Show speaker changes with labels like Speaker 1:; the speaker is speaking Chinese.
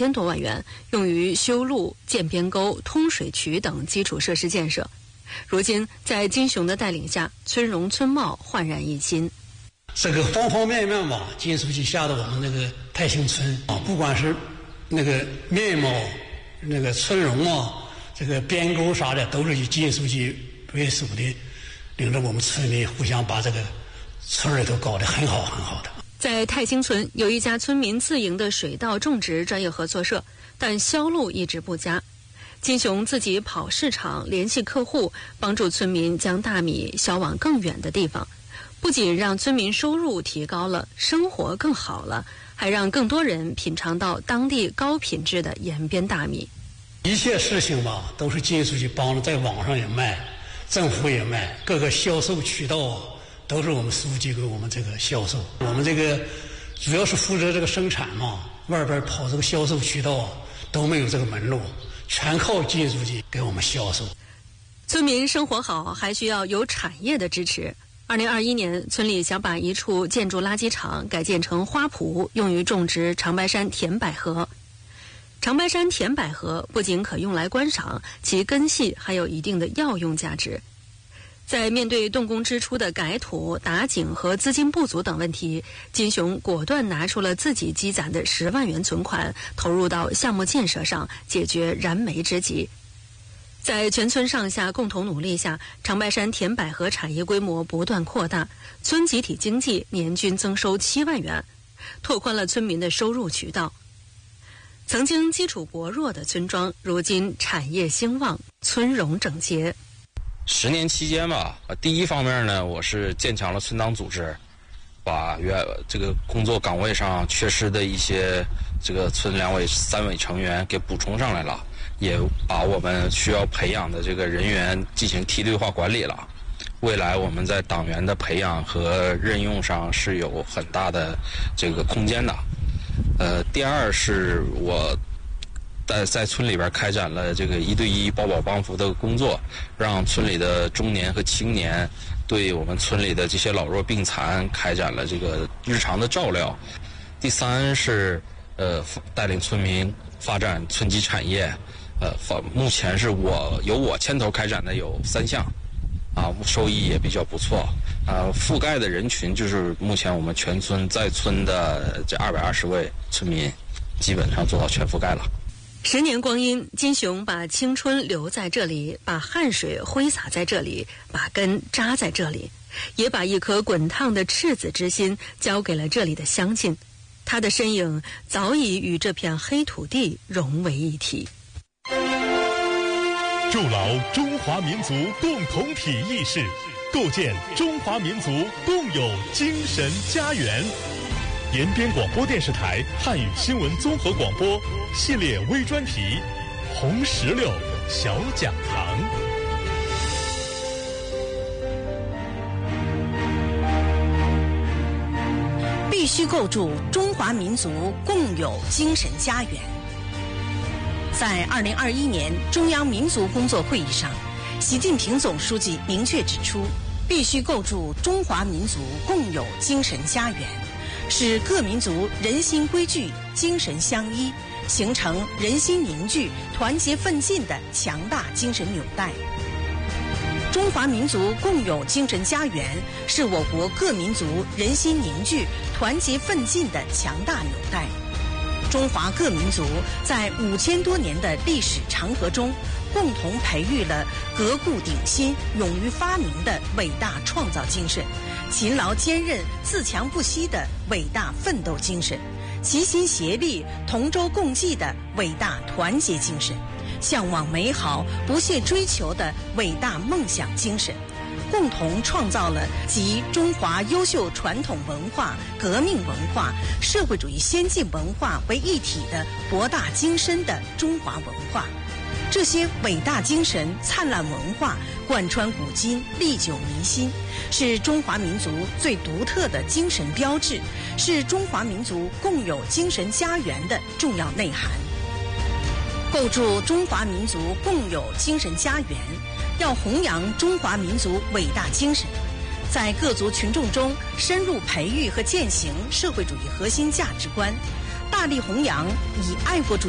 Speaker 1: 2000多万元，用于修路、建边沟、通水渠等基础设施建设。如今，在金雄的带领下，村容村貌焕然一新。
Speaker 2: 这个方方面面吧，金书记下的我们那个泰兴村啊，不管是那个面貌、那个村容啊，这个边沟啥的，都是以金书记为首的，领着我们村民互相把这个村儿都搞得很好很好的。
Speaker 1: 在泰兴村有一家村民自营的水稻种植专业合作社，但销路一直不佳。金雄自己跑市场，联系客户，帮助村民将大米销往更远的地方，不仅让村民收入提高了，生活更好了，还让更多人品尝到当地高品质的延边大米。
Speaker 2: 一切事情吧，都是金书记帮着，在网上也卖，政府也卖，各个销售渠道都是我们书记给我们这个销售。我们这个主要是负责这个生产嘛，外边跑这个销售渠道都没有这个门路，全靠金书记给我们销售。
Speaker 1: 村民生活好，还需要有产业的支持。2021年，村里想把一处建筑垃圾场改建成花圃，用于种植长白山甜百合。长白山甜百合不仅可用来观赏，其根系还有一定的药用价值。在面对动工支出的改土、打井和资金不足等问题，金雄果断拿出了自己积攒的10万元存款，投入到项目建设上，解决燃眉之急。在全村上下共同努力下，长白山甜百合产业规模不断扩大，村集体经济年均增收7万元，拓宽了村民的收入渠道。曾经基础薄弱的村庄，如今产业兴旺，村容整洁。
Speaker 3: 10年期间吧，第一方面呢，我是建强了村党组织，把这个工作岗位上缺失的一些这个村2委、3委成员给补充上来了，也把我们需要培养的这个人员进行梯队化管理了。未来我们在党员的培养和任用上是有很大的这个空间的。第二是我在村里边开展了这个1对1保保帮扶的工作，让村里的中年和青年对我们村里的这些老弱病残开展了这个日常的照料。第三是带领村民发展村级产业，目前是由我牵头开展的有3项，收益也比较不错，覆盖的人群就是目前我们全村在村的这220位村民，基本上做到全覆盖了。
Speaker 1: 10年光阴，金雄把青春留在这里，把汗水挥洒在这里，把根扎在这里，也把一颗滚烫的赤子之心交给了这里的乡亲。他的身影早已与这片黑土地融为一体。
Speaker 4: 筑牢中华民族共同体意识，构建中华民族共有精神家园。延边广播电视台汉语新闻综合广播系列微专题《红石榴小讲堂》。
Speaker 5: 必须构筑中华民族共有精神家园。在2021年中央民族工作会议上，习近平总书记明确指出，必须构筑中华民族共有精神家园，使各民族人心归聚、精神相依，形成人心凝聚、团结奋进的强大精神纽带。中华民族共有精神家园是我国各民族人心凝聚、团结奋进的强大纽带。中华各民族在5000多年的历史长河中，共同培育了革故鼎新、勇于发明的伟大创造精神，勤劳坚韧、自强不息的伟大奋斗精神，齐心协力、同舟共济的伟大团结精神，向往美好、不懈追求的伟大梦想精神，共同创造了集中华优秀传统文化、革命文化、社会主义先进文化为一体的博大精深的中华文化。这些伟大精神、灿烂文化贯穿古今，历久弥新，是中华民族最独特的精神标志，是中华民族共有精神家园的重要内涵。构筑中华民族共有精神家园，要弘扬中华民族伟大精神，在各族群众中深入培育和践行社会主义核心价值观，大力弘扬以爱国主义